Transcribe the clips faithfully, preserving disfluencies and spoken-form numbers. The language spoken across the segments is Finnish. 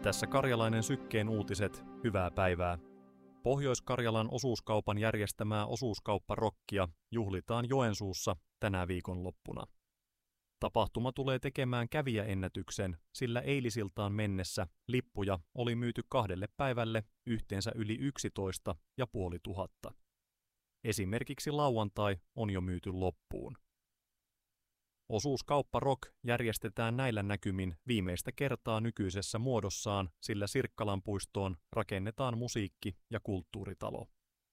Tässä Karjalainen Sykkeen uutiset, hyvää päivää. Pohjois-Karjalan osuuskaupan järjestämää osuuskaupparokkia juhlitaan Joensuussa tänä viikonloppuna. Tapahtuma tulee tekemään kävijäennätyksen, sillä eilisiltaan mennessä lippuja oli myyty kahdelle päivälle yhteensä yli yksitoista ja puoli tuhatta. Esimerkiksi lauantai on jo myyty loppuun. Osuuskauppa Rock järjestetään näillä näkymin viimeistä kertaa nykyisessä muodossaan, sillä Sirkkalan puistoon rakennetaan musiikki- ja kulttuuritalo.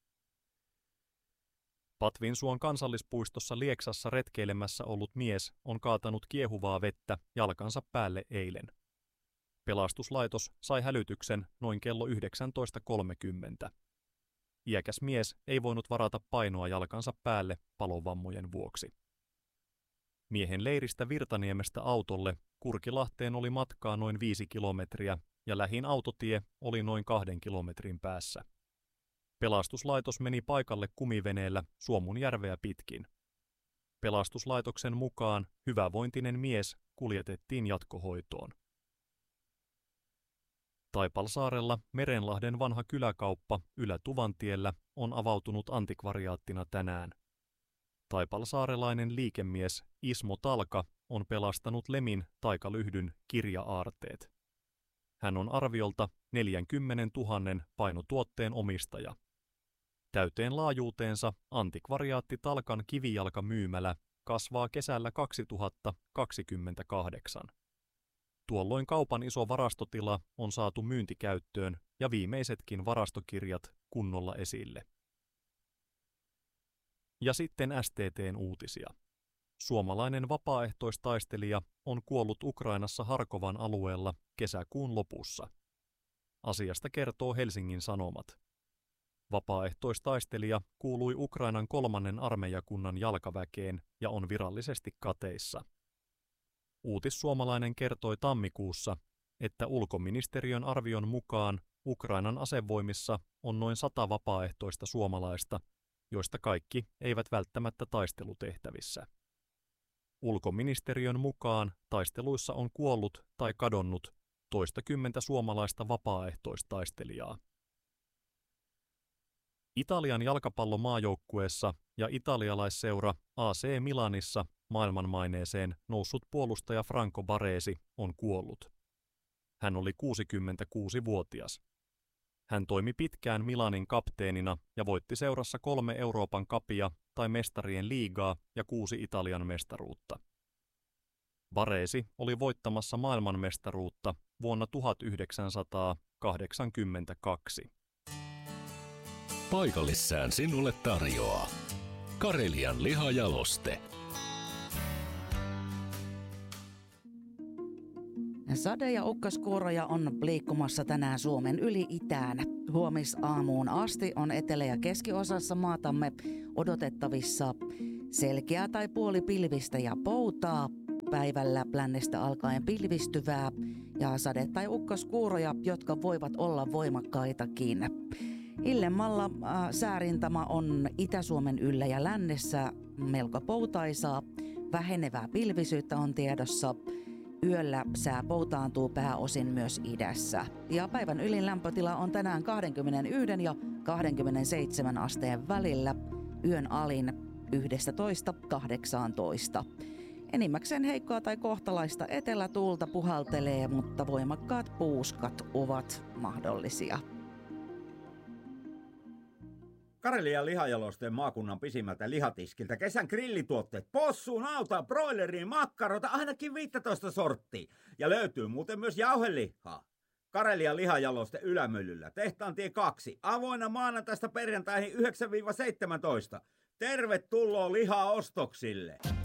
Patvinsuon kansallispuistossa Lieksassa retkeilemässä ollut mies on kaatanut kiehuvaa vettä jalkansa päälle eilen. Pelastuslaitos sai hälytyksen noin kello yhdeksäntoista kolmekymmentä. Iäkäs mies ei voinut varata painoa jalkansa päälle palovammojen vuoksi. Miehen leiristä Virtaniemestä autolle Kurkilahteen oli matkaa noin viisi kilometriä ja lähin autotie oli noin kahden kilometrin päässä. Pelastuslaitos meni paikalle kumiveneellä Suomunjärveä pitkin. Pelastuslaitoksen mukaan hyvävointinen mies kuljetettiin jatkohoitoon. Taipalsaarella Merenlahden vanha kyläkauppa Ylä-Tuvantiellä on avautunut antikvariaattina tänään. Taipalsaarelainen liikemies Ismo Talka on pelastanut Lemin taikalyhdyn kirja-aarteet. Hän on arviolta neljäkymmentätuhatta painotuotteen omistaja. Täyteen laajuuteensa antikvariaatti Talkan kivijalkamyymälä kasvaa kesällä kaksituhattakaksikymmentäkahdeksan. Tuolloin kaupan iso varastotila on saatu myyntikäyttöön ja viimeisetkin varastokirjat kunnolla esille. Ja sitten S T T:n uutisia. Suomalainen vapaaehtoistaistelija on kuollut Ukrainassa Harkovan alueella kesäkuun lopussa. Asiasta kertoo Helsingin Sanomat. Vapaaehtoistaistelija kuului Ukrainan kolmannen armeijakunnan jalkaväkeen ja on virallisesti kateissa. Uutissuomalainen kertoi tammikuussa, että ulkoministeriön arvion mukaan Ukrainan asevoimissa on noin sata vapaaehtoista suomalaista, joista kaikki eivät välttämättä taistelutehtävissä. Ulkoministeriön mukaan taisteluissa on kuollut tai kadonnut toistakymmentä suomalaista vapaaehtoistaistelijaa. Italian jalkapallomaajoukkueessa ja italialaisseura A C Milanissa maailmanmaineeseen noussut puolustaja Franco Baresi on kuollut. Hän oli kuusikymmentäkuusivuotias. Hän toimi pitkään Milanin kapteenina ja voitti seurassa kolme Euroopan kapia tai mestarien liigaa ja kuusi Italian mestaruutta. Baresi oli voittamassa maailmanmestaruutta vuonna tuhatyhdeksänsataakahdeksankymmentäkaksi. Paikallissään sinulle tarjoaa Karelian lihajaloste. Sade- ja ukkaskuuroja on liikkumassa tänään Suomen yli itään. Huomisaamuun asti on etelä- ja keskiosassa maatamme odotettavissa selkeää tai puolipilvistä ja poutaa. Päivällä lännestä alkaen pilvistyvää ja sade- tai ukkaskuuroja, jotka voivat olla voimakkaitakin. Illemmalla äh, säärintama on Itä-Suomen yllä ja lännessä melko poutaisaa. Vähenevää pilvisyyttä on tiedossa. Yöllä sää poutaantuu pääosin myös idässä. Ja päivän ylin lämpötila on tänään kaksikymmentäyksi ja kaksikymmentäseitsemän asteen välillä. Yön alin yksitoista kahdeksantoista. Enimmäkseen heikkoa tai kohtalaista etelätuulta puhaltelee, mutta voimakkaat puuskat ovat mahdollisia. Karelian lihajalosteen maakunnan pisimmältä lihatiskiltä kesän grillituotteet, possuun, nautaan, broileriin, makkarota, ainakin viisitoista sorttia. Ja löytyy muuten myös jauhelihaa. Karelian lihajaloste Ylämyllyllä, Tehtaantie kaksi, avoinna maanantaista perjantaihin yhdeksän seitsemäntoista. Tervetuloa lihaostoksille!